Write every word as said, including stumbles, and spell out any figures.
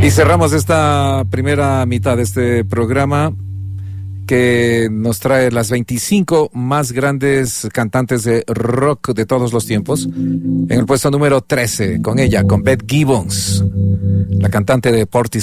Y cerramos esta primera mitad de este programa que nos trae las veinticinco más grandes cantantes de rock de todos los tiempos. En el puesto número trece, con ella, con Beth Gibbons, la cantante de Portishead.